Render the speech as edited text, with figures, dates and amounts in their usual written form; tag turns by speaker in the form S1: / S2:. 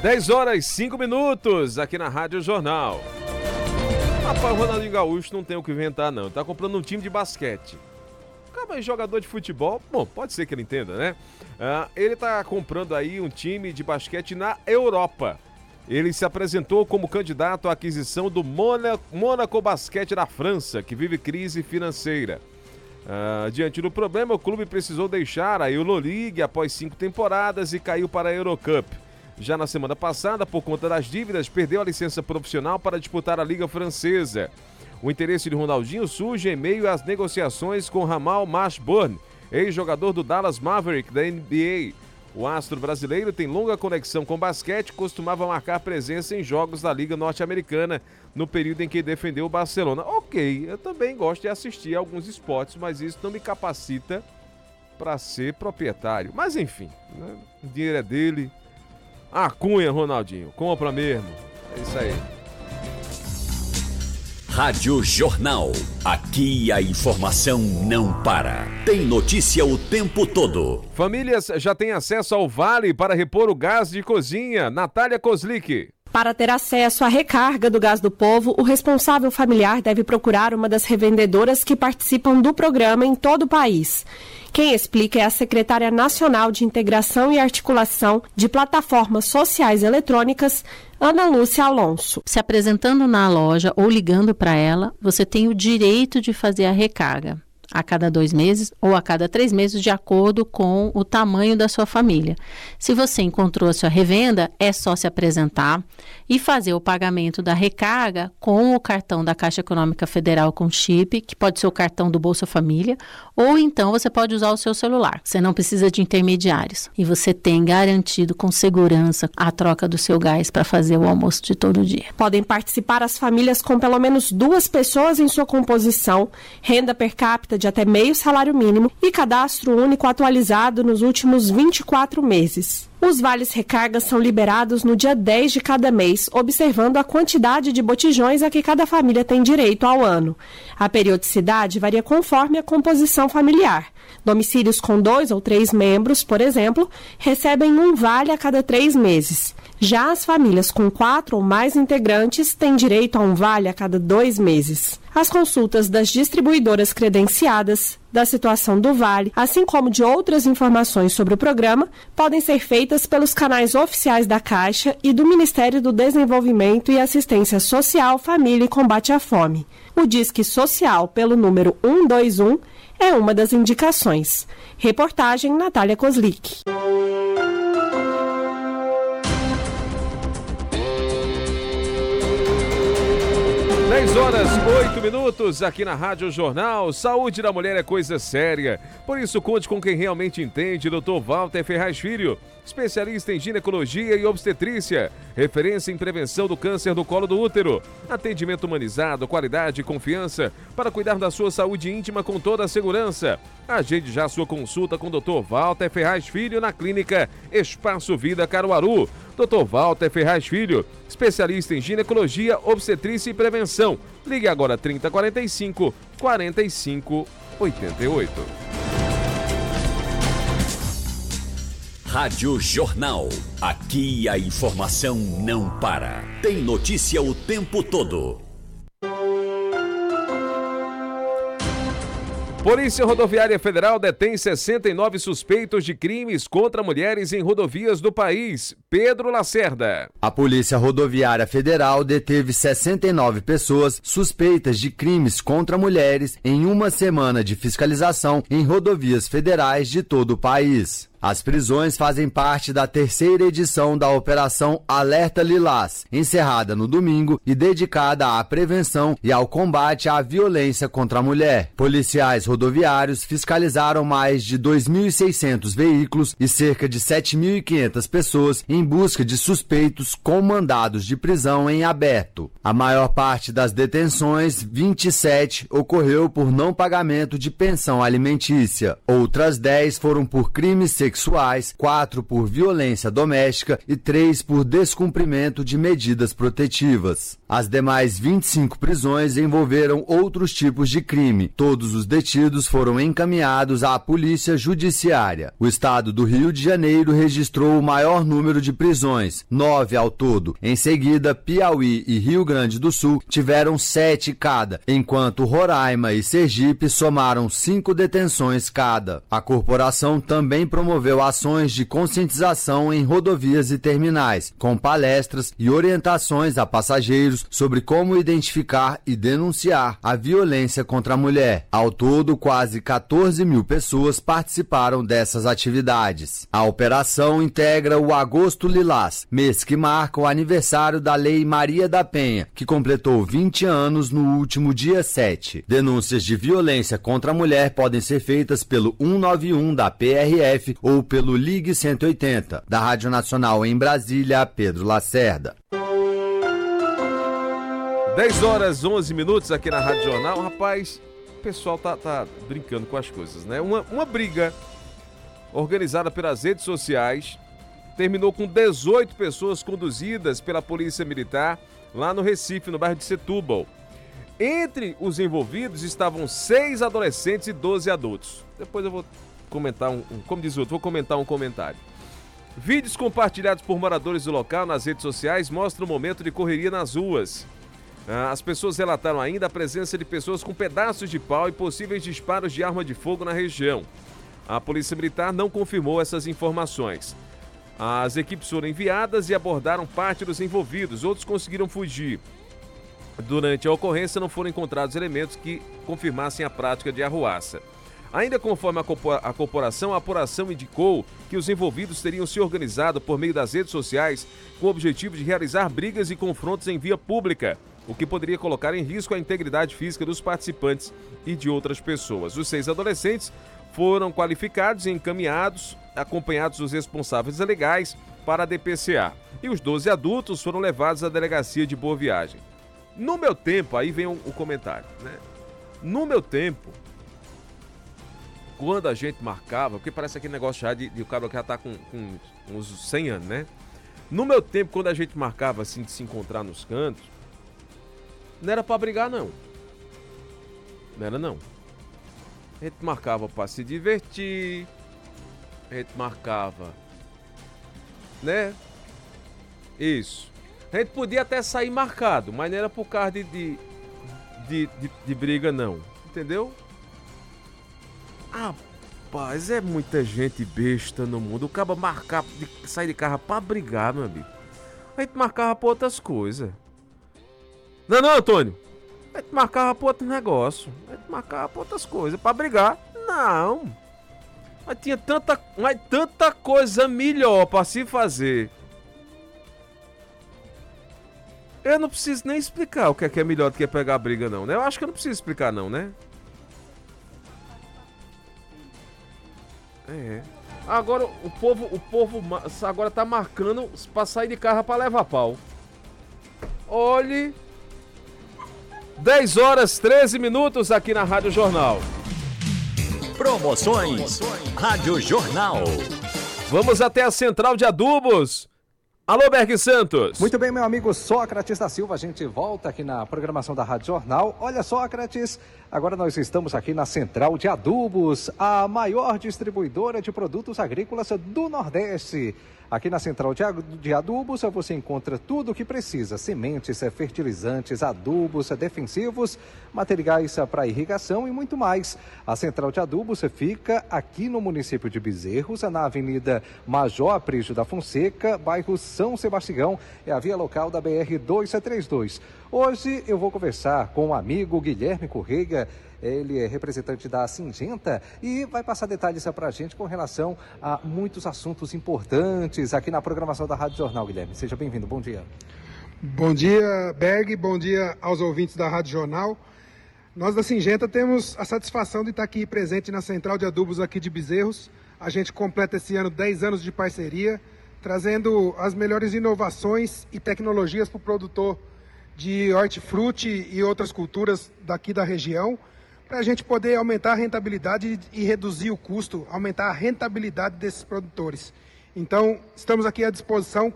S1: 10h05 aqui na Rádio Jornal. Rapaz, o Ronaldinho Gaúcho não tem o que inventar, não. Tá comprando um time de basquete. Acaba aí, jogador de futebol. Bom, pode ser que ele entenda, né? Ele tá comprando aí um time de basquete na Europa. Ele se apresentou como candidato à aquisição do Mônaco Basquete da França, que vive crise financeira. Diante do problema, o clube precisou deixar a Euroleague após 5 temporadas e caiu para a Eurocup. Já na semana passada, por conta das dívidas, perdeu a licença profissional para disputar a Liga Francesa. O interesse de Ronaldinho surge em meio às negociações com Jamal Mashburn, ex-jogador do Dallas Maverick da NBA. O astro brasileiro tem longa conexão com basquete e costumava marcar presença em jogos da Liga Norte-Americana no período em que defendeu o Barcelona. Ok, eu também gosto de assistir a alguns esportes, mas isso não me capacita para ser proprietário. Mas enfim, né? O dinheiro é dele. A cunha, Ronaldinho, compra mesmo. É isso aí.
S2: Rádio Jornal. Aqui a informação não para. Tem notícia o tempo todo.
S1: Famílias já têm acesso ao Vale para repor o gás de cozinha. Natália Kozlik.
S3: Para ter acesso à recarga do Gás do Povo, o responsável familiar deve procurar uma das revendedoras que participam do programa em todo o país. Quem explica é a secretária nacional de Integração e Articulação de Plataformas Sociais Eletrônicas, Ana Lúcia Alonso.
S4: Se apresentando na loja ou ligando para ela, você tem o direito de fazer a recarga a cada 2 meses ou a cada 3 meses, de acordo com o tamanho da sua família. Se você encontrou a sua revenda, é só se apresentar e fazer o pagamento da recarga com o cartão da Caixa Econômica Federal com chip, que pode ser o cartão do Bolsa Família, ou então você pode usar o seu celular. Você não precisa de intermediários. E você tem garantido com segurança a troca do seu gás para fazer o almoço de todo dia.
S3: Podem participar as famílias com pelo menos 2 pessoas em sua composição, renda per capita de até meio salário mínimo e cadastro único atualizado nos últimos 24 meses. Os vales recarga são liberados no dia 10 de cada mês, observando a quantidade de botijões a que cada família tem direito ao ano. A periodicidade varia conforme a composição familiar. Domicílios com 2 ou 3 membros, por exemplo, recebem um vale a cada 3 meses. Já as famílias com 4 ou mais integrantes têm direito a um vale a cada 2 meses. As consultas das distribuidoras credenciadas, da situação do vale, assim como de outras informações sobre o programa, podem ser feitas pelos canais oficiais da Caixa e do Ministério do Desenvolvimento e Assistência Social, Família e Combate à Fome. O Disque Social pelo número 121 é uma das indicações. Reportagem Natália Kozlik.
S1: 10h08 aqui na Rádio Jornal. Saúde da mulher é coisa séria. Por isso, conte com quem realmente entende, Dr. Walter Ferraz Filho, especialista em ginecologia e obstetrícia, referência em prevenção do câncer do colo do útero. Atendimento humanizado, qualidade e confiança para cuidar da sua saúde íntima com toda a segurança. Agende já sua consulta com o Dr. Walter Ferraz Filho na Clínica Espaço Vida Caruaru. Dr. Walter Ferraz Filho, especialista em ginecologia, obstetrícia e prevenção. Ligue agora 3045 4588.
S2: Rádio Jornal. Aqui a informação não para. Tem notícia o tempo todo.
S1: Polícia Rodoviária Federal detém 69 suspeitos de crimes contra mulheres em rodovias do país. Pedro Lacerda.
S5: A Polícia Rodoviária Federal deteve 69 pessoas suspeitas de crimes contra mulheres em uma semana de fiscalização em rodovias federais de todo o país. As prisões fazem parte da 3ª edição da Operação Alerta Lilás, encerrada no domingo e dedicada à prevenção e ao combate à violência contra a mulher. Policiais rodoviários fiscalizaram mais de 2.600 veículos e cerca de 7.500 pessoas em busca de suspeitos com mandados de prisão em aberto. A maior parte das detenções, 27, ocorreu por não pagamento de pensão alimentícia. Outras 10 foram por crimes sexuais, 4 por violência doméstica e 3 por descumprimento de medidas protetivas. As demais 25 prisões envolveram outros tipos de crime. Todos os detidos foram encaminhados à Polícia Judiciária. O estado do Rio de Janeiro registrou o maior número de prisões, 9 ao todo. Em seguida, Piauí e Rio Grande do Sul tiveram 7 cada, enquanto Roraima e Sergipe somaram 5 detenções cada. A corporação também promoveu ações de conscientização em rodovias e terminais, com palestras e orientações a passageiros sobre como identificar e denunciar a violência contra a mulher. Ao todo, quase 14 mil pessoas participaram dessas atividades. A operação integra o Agosto Lilás, mês que marca o aniversário da Lei Maria da Penha, que completou 20 anos no último dia 7. Denúncias de violência contra a mulher podem ser feitas pelo 191 da PRF ou pelo Ligue 180. Da Rádio Nacional em Brasília, Pedro Lacerda.
S1: 10 horas 11 minutos aqui na Rádio Jornal. Rapaz, o pessoal tá brincando com as coisas, né? Uma briga organizada pelas redes sociais terminou com 18 pessoas conduzidas pela Polícia Militar lá no Recife, no bairro de Setúbal. Entre os envolvidos estavam 6 adolescentes e 12 adultos. Depois eu vou comentar como diz o outro, vou comentar um comentário. Vídeos compartilhados por moradores do local nas redes sociais mostram o momento de correria nas ruas. As pessoas relataram ainda a presença de pessoas com pedaços de pau e possíveis disparos de arma de fogo na região. A Polícia Militar não confirmou essas informações. As equipes foram enviadas e abordaram parte dos envolvidos, outros conseguiram fugir. Durante a ocorrência não foram encontrados elementos que confirmassem a prática de arruaça. Ainda conforme a corporação, a apuração indicou que os envolvidos teriam se organizado por meio das redes sociais com o objetivo de realizar brigas e confrontos em via pública, o que poderia colocar em risco a integridade física dos participantes e de outras pessoas. Os 6 adolescentes foram qualificados e encaminhados, acompanhados dos responsáveis legais, para a DPCA. E os 12 adultos foram levados à delegacia de Boa Viagem. No meu tempo, aí vem o comentário, né? No meu tempo, quando a gente marcava, porque parece aquele negócio já de o cara que já tá com uns 100 anos, né? No meu tempo, quando a gente marcava assim de se encontrar nos cantos, não era pra brigar, não. Não era, não. A gente marcava pra se divertir, a gente marcava, né? Isso. A gente podia até sair marcado, mas não era por causa de briga, não. Entendeu? Rapaz, é muita gente besta no mundo. O cara marcar, sair de carro pra brigar, meu amigo. A gente marcava pra outras coisas. Não, Antônio? A gente marcava pra outro negócio. A gente marcava pra outras coisas. Pra brigar, não. Mas tinha tanta coisa melhor pra se fazer. Eu não preciso nem explicar o que é melhor do que pegar a briga, não, né? Eu acho que eu não preciso explicar, não, né? É. Agora o povo agora tá marcando pra sair de carro pra levar pau. Olhe. 10 horas 13 minutos aqui na Rádio Jornal.
S2: Promoções Rádio Jornal.
S1: Vamos até a Central de Adubos. Alô, Berg Santos.
S6: Muito bem, meu amigo Sócrates da Silva, a gente volta aqui na programação da Rádio Jornal. Olha, Sócrates, agora nós estamos aqui na Central de Adubos, a maior distribuidora de produtos agrícolas do Nordeste. Aqui na Central de Adubos você encontra tudo o que precisa: sementes, fertilizantes, adubos, defensivos, materiais para irrigação e muito mais. A Central de Adubos fica aqui no município de Bezerros, na Avenida Major Aprígio da Fonseca, bairro São Sebastião, é a via local da BR-232. Hoje eu vou conversar com o amigo Guilherme Correia. Ele é representante da Syngenta e vai passar detalhes para a gente com relação a muitos assuntos importantes aqui na programação da Rádio Jornal. Guilherme, seja bem-vindo, bom dia.
S7: Bom dia, Berg, bom dia aos ouvintes da Rádio Jornal. Nós da Syngenta temos a satisfação de estar aqui presente na Central de Adubos aqui de Bezerros. A gente completa esse ano 10 anos de parceria, trazendo as melhores inovações e tecnologias para o produtor de hortifruti e outras culturas daqui da região, para a gente poder aumentar a rentabilidade e reduzir o custo, aumentar a rentabilidade desses produtores. Então, estamos aqui à disposição